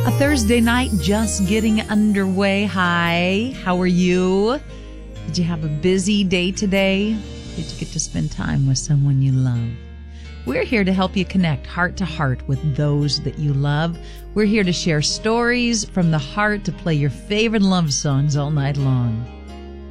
A Thursday night just getting underway. Hi, how are you? Did you have a busy day today? Did you get to spend time with someone you love? We're here to help you connect heart to heart with those that you love. We're here to share stories from the heart, to play your favorite love songs all night long.